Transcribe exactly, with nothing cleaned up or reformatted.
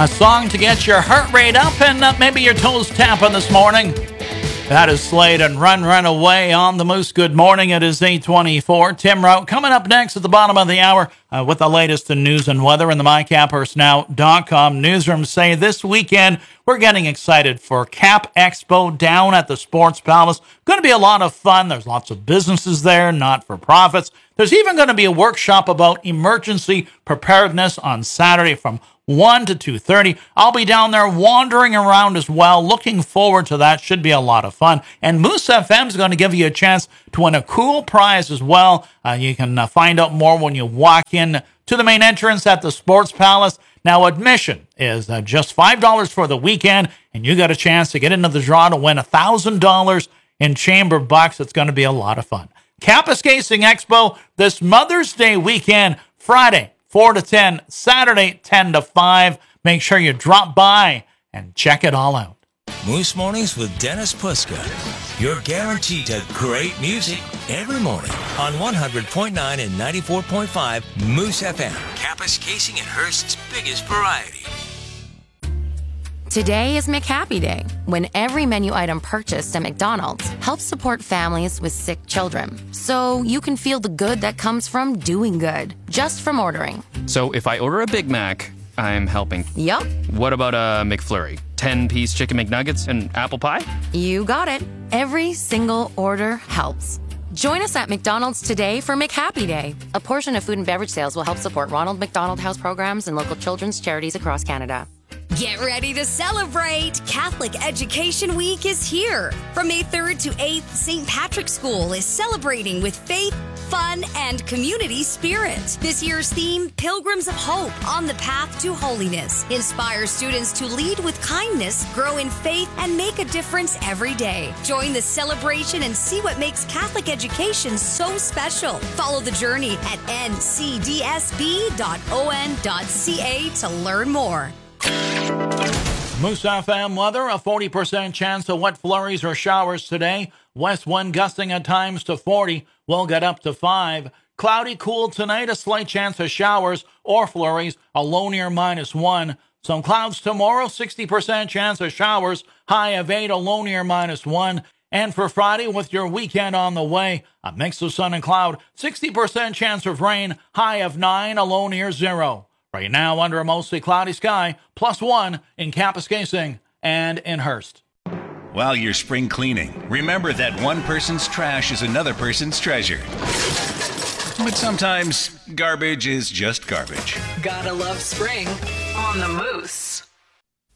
A song to get your heart rate up and uh, maybe your toes tapping this morning. That is Slade and Run, Run Away on the Moose. Good morning. It is eight twenty-four. Tim Rowe coming up next at the bottom of the hour uh, with the latest in news and weather in the my cappers now dot com newsroom. Say this weekend we're getting excited for Cap Expo down at the Sports Palace. Going to be a lot of fun. There's lots of businesses there, not for profits. There's even going to be a workshop about emergency preparedness on Saturday from one to two thirty. I'll be down there wandering around as well. Looking forward to that. Should be a lot of fun. And Moose F M is going to give you a chance to win a cool prize as well. Uh, you can uh, find out more when you walk in to the main entrance at the Sports Palace. Now, admission is uh, just five dollars for the weekend, and you got a chance to get into the draw to win one thousand dollars in chamber bucks. It's going to be a lot of fun. Kapuskasing Expo this Mother's Day weekend, Friday, four to ten, Saturday, ten to five. Make sure you drop by and check it all out. Moose Mornings with Dennis Puska. You're guaranteed to great music every morning on one hundred point nine and ninety-four point five Moose F M. Kapuskasing and Hearst's biggest variety. Today is McHappy Day, when every menu item purchased at McDonald's helps support families with sick children. So you can feel the good that comes from doing good, just from ordering. So if I order a Big Mac, I'm helping. Yup. What about a McFlurry? ten-piece chicken McNuggets and apple pie? You got it. Every single order helps. Join us at McDonald's today for McHappy Day. A portion of food and beverage sales will help support Ronald McDonald House programs and local children's charities across Canada. Get ready to celebrate! Catholic Education Week is here. From May third to eighth, Saint Patrick's School is celebrating with faith, fun, and community spirit. This year's theme, Pilgrims of Hope on the Path to Holiness, inspires students to lead with kindness, grow in faith, and make a difference every day. Join the celebration and see what makes Catholic education so special. Follow the journey at n c d s b dot o n dot c a to learn more. Moose F M weather, a forty percent chance of wet flurries or showers today. West wind gusting at times to forty. We'll get up to five. Cloudy, cool tonight, a slight chance of showers or flurries, a low near minus one. Some clouds tomorrow, sixty percent chance of showers, high of eight, a low near minus one. And for Friday, with your weekend on the way, a mix of sun and cloud, sixty percent chance of rain, high of nine, a low near zero. Right now, under a mostly cloudy sky, plus one in Kapuskasing and in Hearst. While you're spring cleaning, remember that one person's trash is another person's treasure. But sometimes, garbage is just garbage. Gotta love spring on the Moose.